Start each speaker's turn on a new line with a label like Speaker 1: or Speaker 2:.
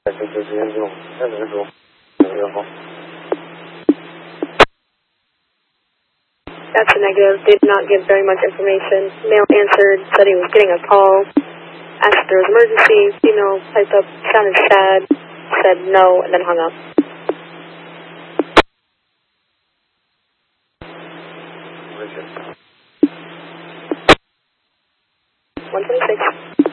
Speaker 1: 就直接这种认识说然后
Speaker 2: That's a negative. Did not give very much information. Male answered, said he was getting a call. Asked if there was emergency. Female piped up, sounded sad, said no, and then hung up. 126.